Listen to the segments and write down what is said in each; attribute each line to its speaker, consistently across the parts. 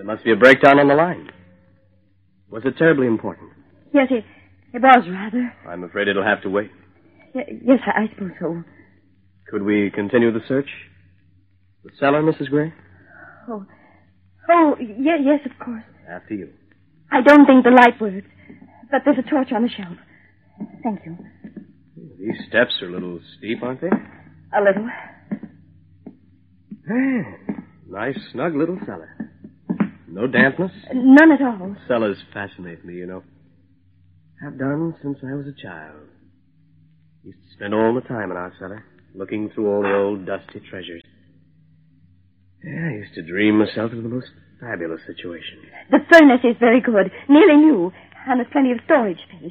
Speaker 1: There must be a breakdown on the line. Was it terribly important?
Speaker 2: Yes, it was rather.
Speaker 1: I'm afraid it'll have to wait.
Speaker 2: Yes, I suppose so.
Speaker 1: Could we continue the search? The cellar, Mrs. Gray?
Speaker 2: Yes, of course.
Speaker 1: After you.
Speaker 2: I don't think the light works, but there's a torch on the shelf. Thank you.
Speaker 1: These steps are a little steep, aren't they?
Speaker 2: A little.
Speaker 1: Nice, snug little cellar. No dampness?
Speaker 2: None at all.
Speaker 1: Cellars fascinate me, you know. Have done since I was a child. Used to spend all the time in our cellar, looking through all the old dusty treasures. Yeah, I used to dream myself into the most fabulous situation.
Speaker 2: The furnace is very good, nearly new, and there's plenty of storage space.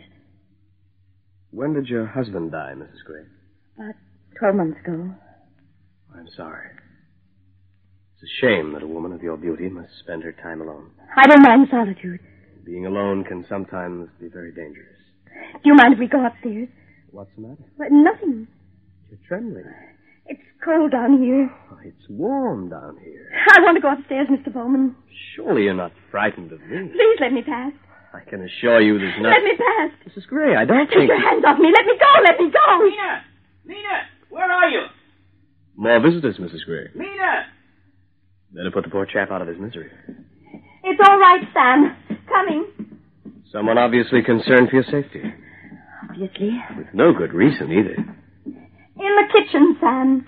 Speaker 1: When did your husband die, Mrs. Gray?
Speaker 2: About 12 months ago.
Speaker 1: I'm sorry. It's a shame that a woman of your beauty must spend her time alone.
Speaker 2: I don't mind solitude.
Speaker 1: Being alone can sometimes be very dangerous.
Speaker 2: Do you mind if we go upstairs?
Speaker 1: What's the matter?
Speaker 2: Well, nothing.
Speaker 1: You're trembling.
Speaker 2: It's cold down here.
Speaker 1: Oh, it's warm down here.
Speaker 2: I want to go upstairs, Mr. Bowman.
Speaker 1: Surely you're not frightened of me.
Speaker 2: Please let me pass.
Speaker 1: I can assure you there's nothing...
Speaker 2: Let me pass.
Speaker 1: Mrs. Gray, I don't
Speaker 2: Take
Speaker 1: think...
Speaker 2: your hands off me. Let me go. Let me go.
Speaker 3: Mina, where are you?
Speaker 1: More visitors, Mrs. Gray.
Speaker 3: Mina!
Speaker 1: Better put the poor chap out of his misery.
Speaker 2: It's all right, Sam. Coming.
Speaker 1: Someone obviously concerned for your safety.
Speaker 2: Obviously.
Speaker 1: With no good reason, either.
Speaker 2: In the kitchen, Sam.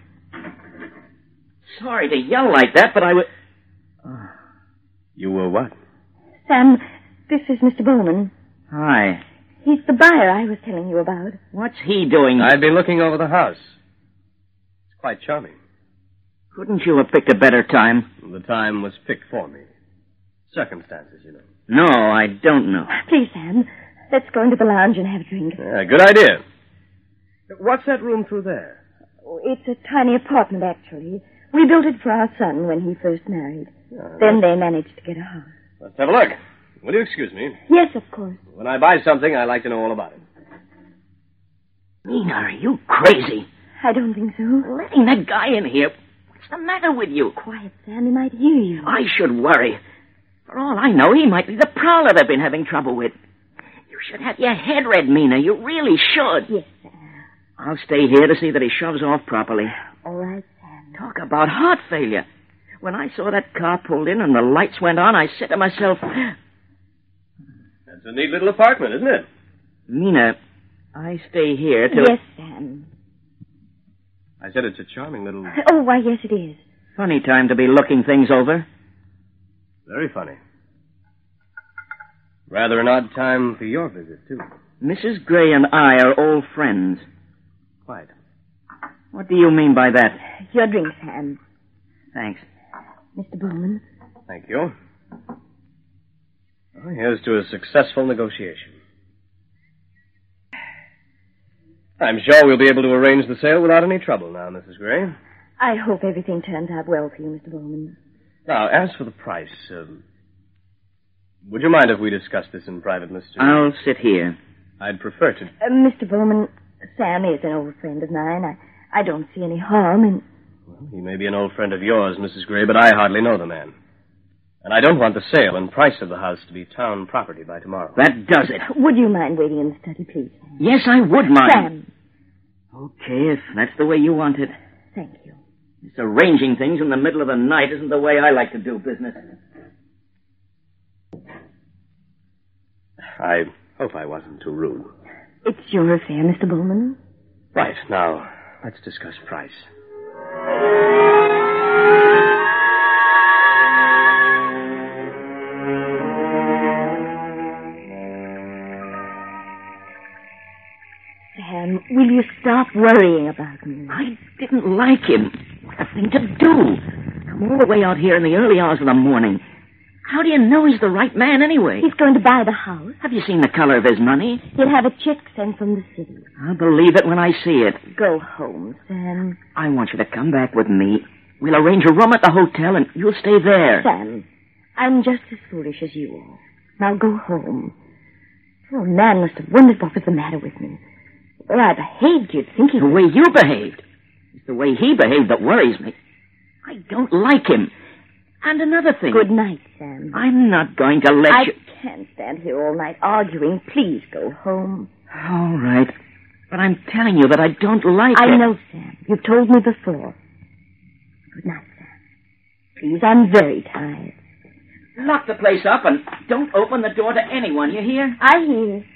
Speaker 3: Sorry to yell like that, but I was...
Speaker 1: You were what?
Speaker 2: Sam, this is Mr. Bowman.
Speaker 3: Hi.
Speaker 2: He's the buyer I was telling you about.
Speaker 3: What's he doing?
Speaker 1: I've been looking over the house. It's quite charming.
Speaker 3: Couldn't you have picked a better time?
Speaker 1: The time was picked for me. Circumstances, you know.
Speaker 3: No, I don't know.
Speaker 2: Please, Sam, let's go into the lounge and have a drink.
Speaker 1: Good idea. What's that room through there?
Speaker 2: Oh, it's a tiny apartment, actually. We built it for our son when he first married. Then they managed to get a house.
Speaker 1: Let's have a look. Will you excuse me?
Speaker 2: Yes, of course.
Speaker 1: When I buy something, I like to know all about it.
Speaker 3: Mina, are you crazy?
Speaker 2: I don't think so.
Speaker 3: Letting that guy in here. What's the matter with you?
Speaker 2: Quiet, Sam. He might hear you.
Speaker 3: I should worry. For all I know, he might be the prowler they've been having trouble with. You should have your head read, Mina. You really should.
Speaker 2: Yes, Sam.
Speaker 3: I'll stay here to see that he shoves off properly.
Speaker 2: All right, Sam.
Speaker 3: Talk about heart failure. When I saw that car pulled in and the lights went on, I said to myself...
Speaker 1: That's a neat little apartment, isn't it?
Speaker 3: Mina, I stay here till...
Speaker 2: Yes, Sam.
Speaker 1: I said it's a charming little...
Speaker 2: Oh, why, yes, it is.
Speaker 3: Funny time to be looking things over.
Speaker 1: Very funny. Rather an odd time for your visit, too.
Speaker 3: Mrs. Gray and I are old friends.
Speaker 1: Quite.
Speaker 3: What do you mean by that?
Speaker 2: Your drink, Sam.
Speaker 3: Thanks.
Speaker 2: Mr. Bowman.
Speaker 1: Thank you. Well, here's to a successful negotiation. I'm sure we'll be able to arrange the sale without any trouble now, Mrs. Gray.
Speaker 2: I hope everything turns out well for you, Mr. Bowman.
Speaker 1: Now, as for the price, would you mind if we discuss this in private, Mr.
Speaker 3: I'll sit here.
Speaker 1: I'd prefer to...
Speaker 2: Mr. Bowman, Sam is an old friend of mine. I don't see any harm in...
Speaker 1: Well, he may be an old friend of yours, Mrs. Gray, but I hardly know the man. And I don't want the sale and price of the house to be town property by tomorrow.
Speaker 3: That does it.
Speaker 2: Would you mind waiting in the study, please?
Speaker 3: Yes, I would mind.
Speaker 2: Sam.
Speaker 3: Okay, if that's the way you want it.
Speaker 2: Thank you.
Speaker 3: This arranging things in the middle of the night isn't the way I like to do business.
Speaker 1: I hope I wasn't too rude.
Speaker 2: It's your affair, Mr. Bowman.
Speaker 1: Right, now, let's discuss price.
Speaker 2: Sam, will you stop worrying about me?
Speaker 3: I didn't like him. What a thing to do. Come all the way out here in the early hours of the morning. How do you know he's the right man anyway?
Speaker 2: He's going to buy the house.
Speaker 3: Have you seen the color of his money?
Speaker 2: He'll have a check sent from the city.
Speaker 3: I'll believe it when I see it.
Speaker 2: Go home, Sam.
Speaker 3: I want you to come back with me. We'll arrange a room at the hotel and you'll stay there.
Speaker 2: Sam, I'm just as foolish as you are. Now go home. Oh, man must have wondered what was the matter with me. The way I behaved, you'd think he...
Speaker 3: The way you behaved. It's the way he behaved that worries me. I don't like him. And another thing.
Speaker 2: Good night, Sam.
Speaker 3: I'm not going to let
Speaker 2: I
Speaker 3: you...
Speaker 2: can't stand here all night arguing. Please go home.
Speaker 3: All right. But I'm telling you that I don't like it.
Speaker 2: I know, Sam. You've told me before. Good night, Sam. Please, I'm very tired.
Speaker 3: Lock the place up and don't open the door to anyone, you hear?
Speaker 2: I hear.